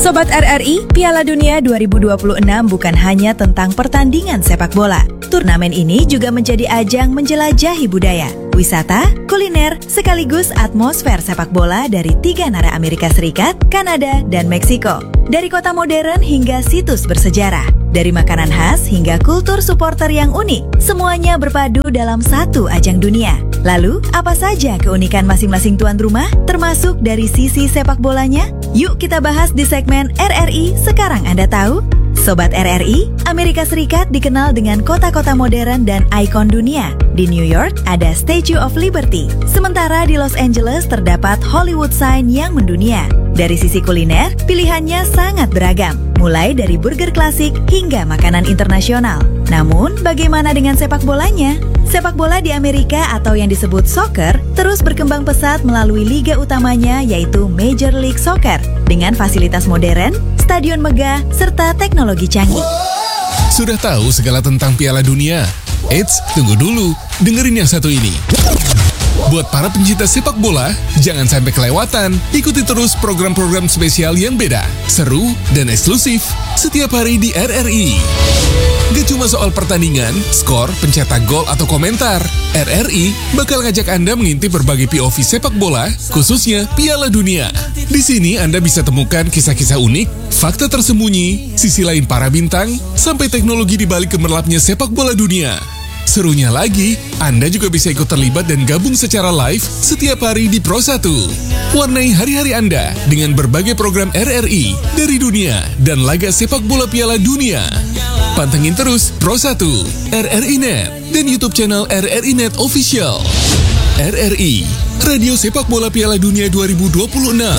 Sobat RRI, Piala Dunia 2026 bukan hanya tentang pertandingan sepak bola. Turnamen ini juga menjadi ajang menjelajahi budaya, wisata, kuliner, sekaligus atmosfer sepak bola dari 3 negara Amerika Serikat, Kanada, dan Meksiko. Dari kota modern hingga situs bersejarah, dari makanan khas hingga kultur supporter yang unik, semuanya berpadu dalam satu ajang dunia. Lalu, apa saja keunikan masing-masing tuan rumah, termasuk dari sisi sepak bolanya? Yuk kita bahas di segmen RRI Sekarang Anda Tahu. Sobat RRI, Amerika Serikat dikenal dengan kota-kota modern dan ikon dunia. Di New York ada Statue of Liberty, sementara di Los Angeles terdapat Hollywood Sign yang mendunia. Dari sisi kuliner, pilihannya sangat beragam, mulai dari burger klasik hingga makanan internasional. Namun, bagaimana dengan sepak bolanya? Sepak bola di Amerika atau yang disebut soccer terus berkembang pesat melalui liga utamanya yaitu Major League Soccer dengan fasilitas modern, stadion megah, serta teknologi canggih. Sudah tahu segala tentang Piala Dunia? Eits, tunggu dulu, dengerin yang satu ini. Buat para pencinta sepak bola, jangan sampai kelewatan. Ikuti terus program-program spesial yang beda, seru, dan eksklusif setiap hari di RRI. Gak cuma soal pertandingan, skor, pencetak gol, atau komentar. RRI bakal ngajak Anda mengintip berbagai POV sepak bola, khususnya Piala Dunia. Di sini Anda bisa temukan kisah-kisah unik, fakta tersembunyi, sisi lain para bintang, sampai teknologi di balik gemerlapnya sepak bola dunia. Serunya lagi, Anda juga bisa ikut terlibat dan gabung secara live setiap hari di Pro 1. Warnai hari-hari Anda dengan berbagai program RRI dari dunia dan laga sepak bola Piala Dunia. Pantengin terus Pro 1, RRI Net, dan YouTube channel RRI Net Official. RRI, Radio Sepak Bola Piala Dunia 2026.